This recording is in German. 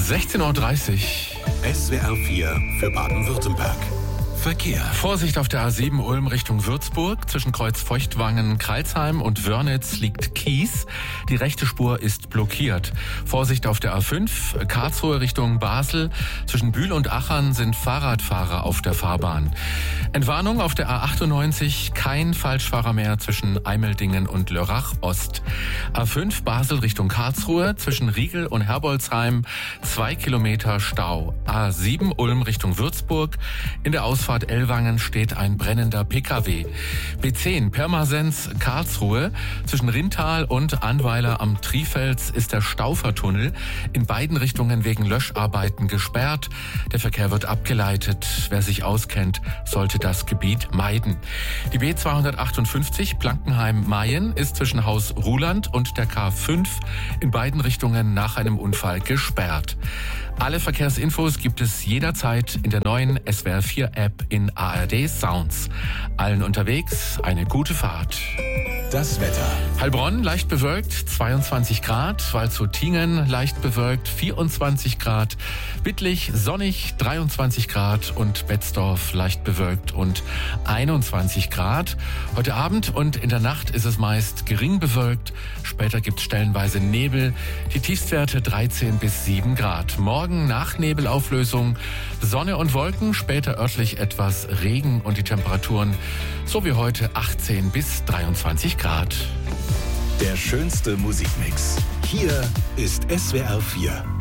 16:30 Uhr. SWR 4 für Baden-Württemberg. Verkehr. Vorsicht auf der A7 Ulm Richtung Würzburg. Zwischen Kreuz Feuchtwangen, Crailsheim und Wörnitz liegt Kies. Die rechte Spur ist blockiert. Vorsicht auf der A5 Karlsruhe Richtung Basel. Zwischen Bühl und Achern sind Fahrradfahrer auf der Fahrbahn. Entwarnung auf der A98. Kein Falschfahrer mehr zwischen Eimeldingen und Lörrach Ost. A5 Basel Richtung Karlsruhe. Zwischen Riegel und Herbolzheim 2 Kilometer Stau. A7 Ulm Richtung Würzburg. In der Ausfahrt Ellwangen steht ein brennender Pkw. B10 Pirmasens Karlsruhe. Zwischen Rintal und Annweiler am Trifels ist der Staufertunnel in beiden Richtungen wegen Löscharbeiten gesperrt. Der Verkehr wird abgeleitet. Wer sich auskennt, sollte das Gebiet meiden. Die B258 Blankenheim-Mayen ist zwischen Haus Ruhland und der K5 in beiden Richtungen nach einem Unfall gesperrt. Alle Verkehrsinfos gibt es jederzeit in der neuen SWR 4 App in ARD Sounds. Allen unterwegs eine gute Fahrt. Das Wetter. Heilbronn leicht bewölkt, 22 Grad. Waldshut-Tiengen leicht bewölkt, 24 Grad. Wittlich sonnig, 23 Grad. Und Betzdorf leicht bewölkt und 21 Grad. Heute Abend und in der Nacht ist es meist gering bewölkt. Später gibt es stellenweise Nebel. Die Tiefstwerte 13 bis 7 Grad. Morgen nach Nebelauflösung Sonne und Wolken, später örtlich etwas Regen und die Temperaturen so wie heute 18 bis 23 Grad. Der schönste Musikmix. Hier ist SWR 4.